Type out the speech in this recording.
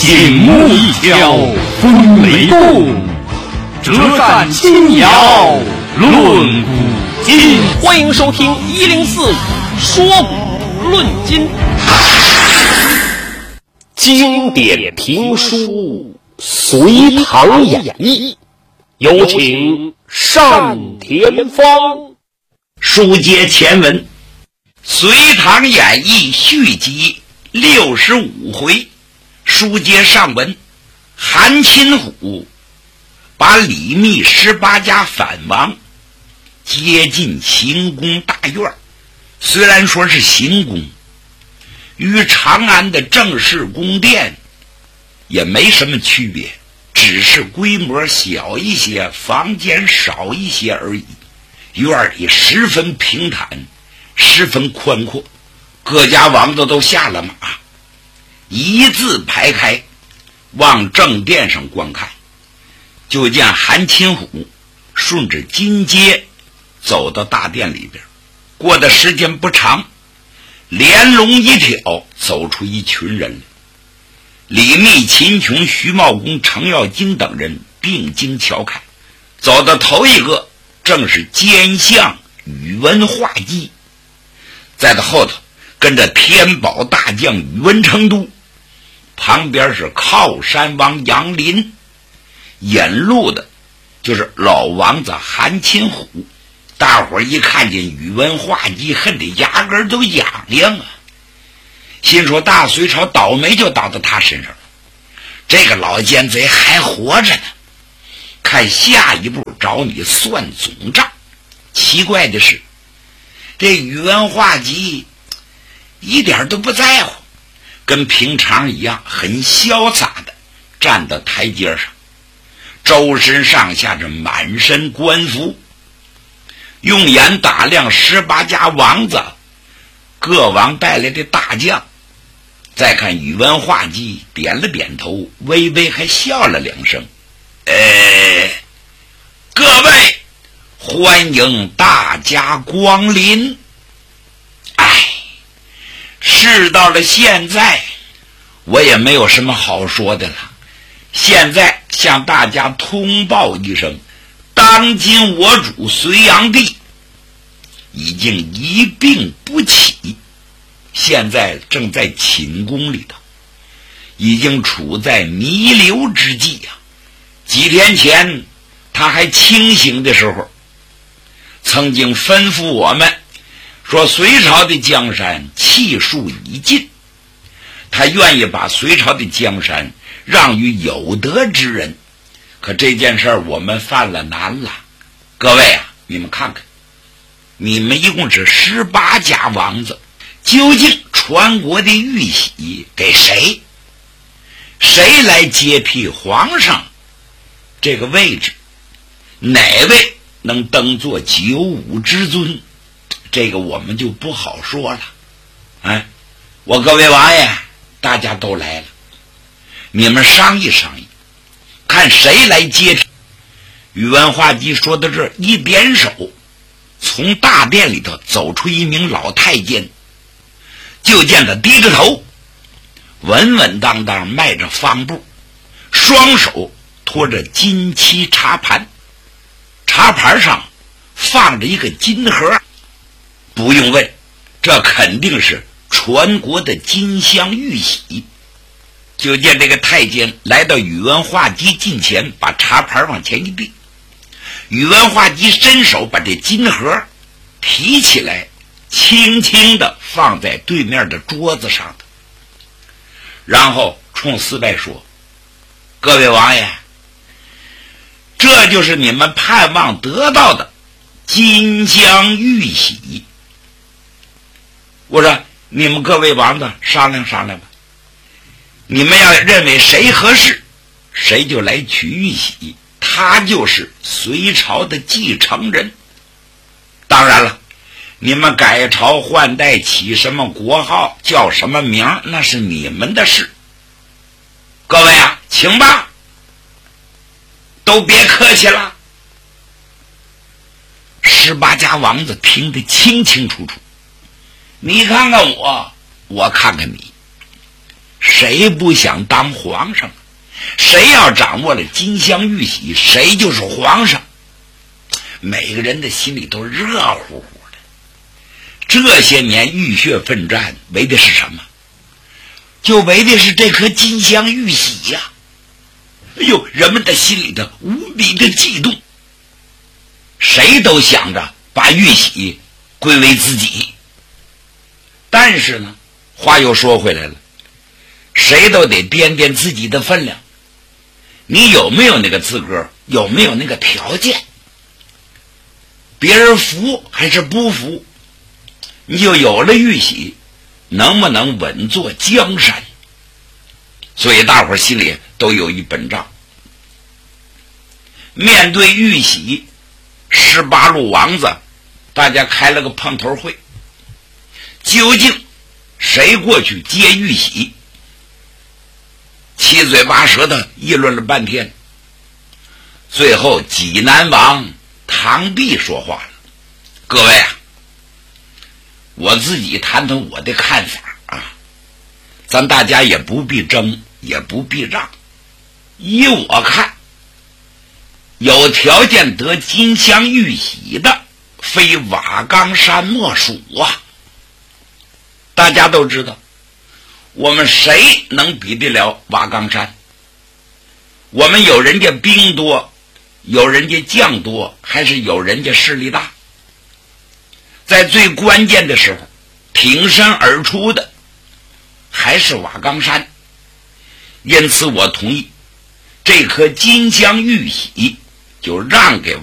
醒目一挑风雷动，折扇轻摇论古今。 欢迎收听1045说古论今，经典评书《隋唐演义》，有请单田芳。 书接前文，《隋唐演义》续集65回，书接上文，韩擒虎把李密18家反王接进行宫大院。虽然说是行宫，与长安的正式宫殿也没什么区别，只是规模小一些，房间少一些而已。院里十分平坦，十分宽阔，各家王子都下了马，一字排开往正殿上观看。就见韩擒虎顺着金阶走到大殿里边，过的时间不长，连龙一挑走出一群人来。李密、秦琼、徐茂公、程咬金等人定睛瞧看，走到头一个正是奸相宇文化及，在他后头跟着天宝大将宇文成都，旁边是靠山王杨林，引路的就是老王子韩擒虎。大伙儿一看见宇文化及，恨得牙根都痒痒啊，心说大隋朝倒霉就倒到他身上了，这个老奸贼还活着呢，看下一步找你算总账。奇怪的是，这宇文化及一点都不在乎，跟平常一样很潇洒的站到台阶上，周身上下着满身官服，用眼打量18家王子，各王带来的大将，再看宇文化及点了点头，微微还笑了2声。各位欢迎大家光临。事到了现在，我也没有什么好说的了。现在向大家通报一声，当今我主隋炀帝已经一病不起，现在正在寝宫里头，已经处在弥留之际啊。几天前他还清醒的时候，曾经吩咐我们说隋朝的江山气数已尽，他愿意把隋朝的江山让与有德之人。可这件事我们犯了难了。各位啊，你们看看，你们一共是18家王子，究竟传国的玉玺给谁？谁来接替皇上这个位置？哪位能登做95之尊？这个我们就不好说了。我各位王爷大家都来了，你们商议商议，看谁来接替。宇文化及说到这儿，一点手，从大殿里头走出一名老太监，就见他低着头，稳稳当当迈着方步，双手托着金漆茶盘，茶盘上放着一个金盒。不用问，这肯定是传国的金镶玉玺。就见这个太监来到宇文化及近前，把茶盘往前一递，宇文化及伸手把这金盒提起来，轻轻地放在对面的桌子上的，然后冲4位说：各位王爷，这就是你们盼望得到的金镶玉玺。我说你们各位王子商量商量吧，你们要认为谁合适，谁就来取玉玺，他就是隋朝的继承人。当然了，你们改朝换代，起什么国号，叫什么名，那是你们的事。各位啊，请吧，都别客气了。18家王子听得清清楚楚，你看看我，我看看你。 谁不想当皇上？谁要掌握了金香玉玺，谁就是皇上。每个人的心里都热乎乎的。这些年浴血奋战，为的是什么？就为的是这颗金香玉玺呀！哎呦，人们的心里的无比的悸动，谁都想着把玉玺归为自己。但是呢，话又说回来了，谁都得掂掂自己的分量，你有没有那个资格，有没有那个条件？别人服还是不服，你就有了玉玺，能不能稳坐江山？所以大伙儿心里都有一本账。面对玉玺，18路王子大家开了个碰头会，究竟谁过去接玉玺？七嘴八舌的议论了半天，最后济南王唐弼说话了：各位啊，我自己谈谈我的看法啊，咱大家也不必争，也不必让。依我看，有条件得金香玉玺的，非瓦岗山莫属啊！大家都知道，我们谁能比得了瓦岗山？我们有人家兵多，有人家将多，还是有人家势力大？在最关键的时候，挺身而出的还是瓦岗山。因此我同意这颗金香玉玺就让给